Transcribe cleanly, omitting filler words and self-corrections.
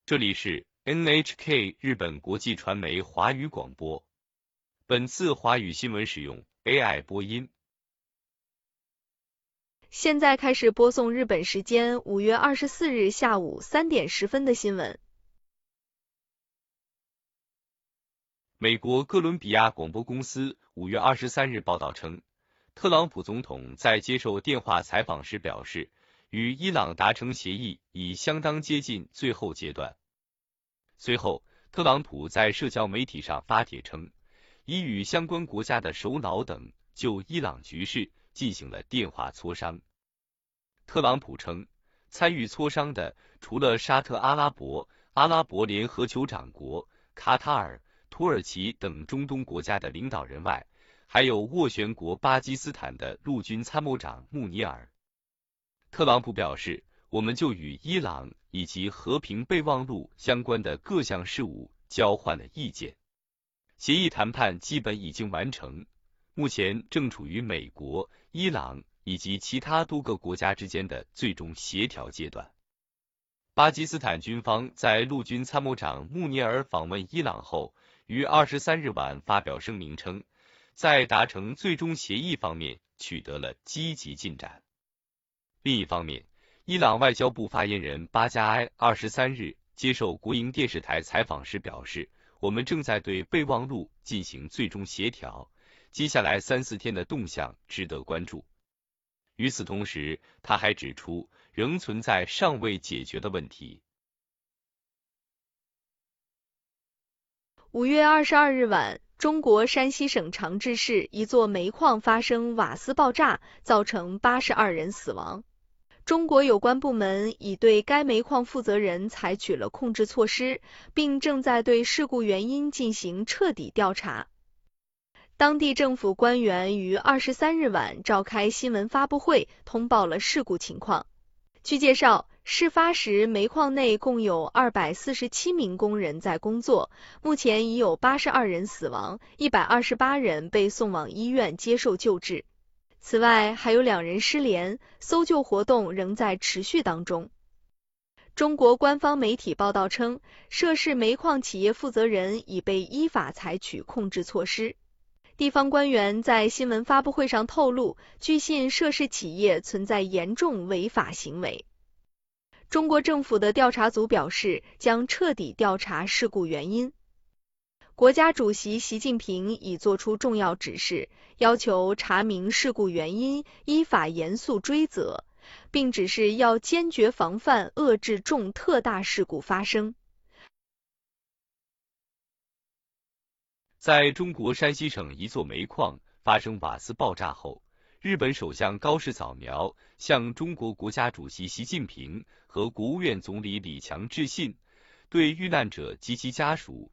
这里是 NHK 日本国际传媒华语广播。本次华语新闻使用 AI 播音。 现在开始播送日本时间5月24日下午3点10分的新闻。 美国哥伦比亚广播公司5月23日报道称，特朗普总统在接受电话采访时表示，与伊朗达成协议已相当接近最后阶段。随后，特朗普在社交媒体上发帖称，已与相关国家的首脑等就伊朗局势进行了电话磋商。特朗普称，参与磋商的除了沙特阿拉伯、阿拉伯联合酋长国、卡塔尔、土耳其等中东国家的领导人外，还有斡旋国巴基斯坦的陆军参谋长穆尼尔。特朗普表示，我们就与伊朗以及和平备忘录相关的各项事务交换了意见。协议谈判基本已经完成，目前正处于美国、伊朗以及其他多个国家之间的最终协调阶段。巴基斯坦军方在陆军参谋长穆尼尔访问伊朗后，于23日晚发表声明称，在达成最终协议方面取得了积极进展。另一方面，伊朗外交部发言人巴加埃23日接受国营电视台采访时表示，我们正在对备忘录进行最终协调，接下来3-4天的动向值得关注。与此同时，他还指出，仍存在尚未解决的问题。 5月22日晚，中国山西省长治市一座煤矿发生瓦斯爆炸，造成82人死亡。中国有关部门已对该煤矿负责人采取了控制措施，并正在对事故原因进行彻底调查。当地政府官员于23日晚召开新闻发布会，通报了事故情况。据介绍，事发时煤矿内共有247名工人在工作，目前已有82人死亡，128人被送往医院接受救治。此外，还有2人失联，搜救活动仍在持续当中。中国官方媒体报道称，涉事煤矿企业负责人已被依法采取控制措施。地方官员在新闻发布会上透露，据信涉事企业存在严重违法行为。中国政府的调查组表示，将彻底调查事故原因。国家主席习近平已作出重要指示，要求查明事故原因，依法严肃追责，并指示要坚决防范遏制重特大事故发生。 在中国山西省一座煤矿发生瓦斯爆炸后，日本首相高市早苗向中国国家主席习近平和国务院总理李强致信，对遇难者及其家属